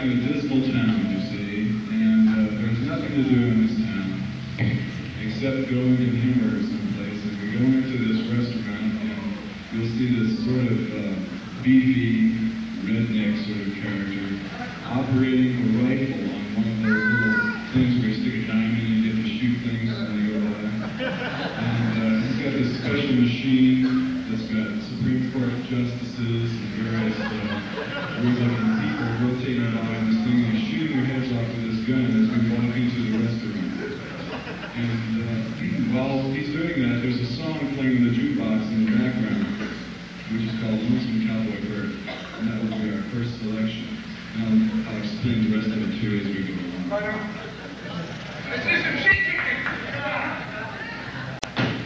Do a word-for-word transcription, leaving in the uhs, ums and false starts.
in a dismal town, you see, and uh, there's nothing to do in this town except go and humor someplace. And we go into this restaurant, and you'll see this sort of uh, beefy, redneck sort of character operating a rifle on one of those little things where you stick a dime in and you get to shoot things when they go by. And uh, he's got this special machine that's got Supreme Court justices and various uh, weird-looking people rotating behind this thing, and he's shooting their heads off with this gun as we walk into the restaurant. And uh, while he's doing that, there's a song playing in the jukebox